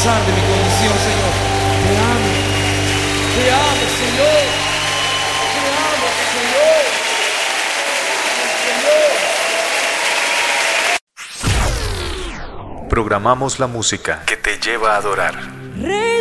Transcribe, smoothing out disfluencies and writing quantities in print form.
pesar de mi condición, Señor. Te amo, Señor. Te amo, Señor. Programamos la música que te lleva a adorar. Rey